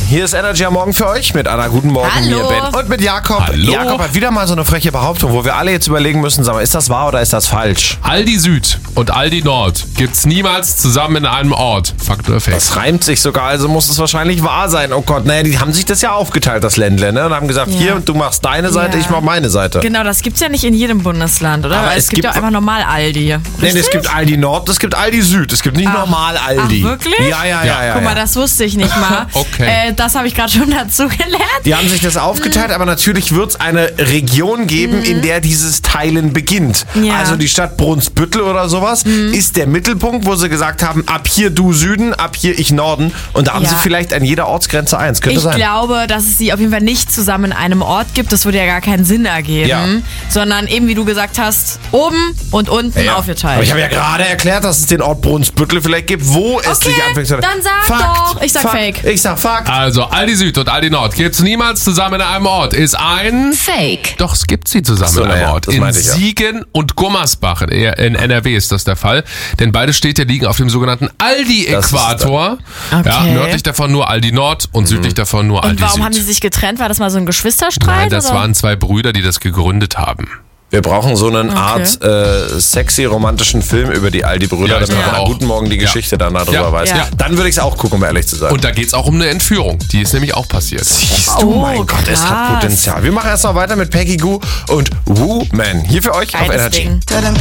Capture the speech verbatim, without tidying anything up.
Hier ist Energy am Morgen für euch mit Anna. Guten Morgen, Hallo. mir Ben und mit Jakob. Hallo. Jakob hat wieder mal so eine freche Behauptung, wo wir alle jetzt überlegen müssen, sag mal, ist das wahr oder ist das falsch? Aldi Süd und Aldi Nord gibt's niemals zusammen in einem Ort. Fakt oder Fake? Das reimt sich sogar, also muss es wahrscheinlich wahr sein. Oh Gott, naja, die haben sich das ja aufgeteilt, das Ländle, ne? Und haben gesagt, Ja. hier, du machst deine Seite, Ja. ich mach meine Seite. Genau, das gibt's ja nicht in jedem Bundesland, oder? Aber Weil es es gibt gibt- ja einfach normal Aldi. Nee, es Richtig? gibt Aldi Nord, es gibt Aldi Süd, es gibt nicht Ach. normal Aldi. Ach, wirklich? Ja, ja, ja, ja. Guck mal, ja. das wusste ich nicht mal. Okay. Äh, das habe ich gerade schon dazu gelernt. Die haben sich das aufgeteilt, aber natürlich wird es eine Region geben, in der dieses Teilen beginnt. Ja. Also die Stadt Brunsbüttel oder sowas ist der Mittelpunkt, wo sie gesagt haben, ab hier du Süden, ab hier ich Norden. Und da haben Ja. sie vielleicht an jeder Ortsgrenze eins. Könnte Ich sein. glaube, dass es sie auf jeden Fall nicht zusammen in einem Ort gibt. Das würde ja gar keinen Sinn ergeben. Ja. Sondern eben, wie du gesagt hast, oben und unten Ja. aufgeteilt. Aber ich habe ja gerade erklärt, dass es den Ort Brunsbüttel vielleicht gibt, wo es Okay, sich anfängt. dann sag doch. Ich sag Fakt. Fake. Ich sag Fakt. Also Aldi Süd und Aldi Nord gibt's niemals zusammen in einem Ort. Ist ein... Fake. Doch, es gibt sie zusammen Ach so, in einem naja, Ort. das In meinte ich ja. Siegen und Gummersbach in, in N R W ist das der Fall. Denn beide Städte liegen auf dem sogenannten Aldi-Äquator. Okay. Ja, nördlich davon nur Aldi Nord und südlich davon nur Und Aldi warum Süd. haben die sich getrennt? War das mal so ein Geschwisterstreit? Nein, das oder? waren zwei Brüder, die das gegründet haben. Wir brauchen so eine Art äh, sexy romantischen Film über die Aldi-Brüder, Ja, ich damit glaube man auch. Guten Morgen die Ja. Geschichte dann darüber Ja. weiß. Ja. Dann würde ich es auch gucken, um ehrlich zu sein. Und da geht's auch um eine Entführung. Die ist nämlich auch passiert. Siehst du, Oh, mein Gott, es hat krass. Potenzial. Wir machen erst mal weiter mit Peggy Goo und Woo Man. Hier für euch auf Geiles Energy. Ding.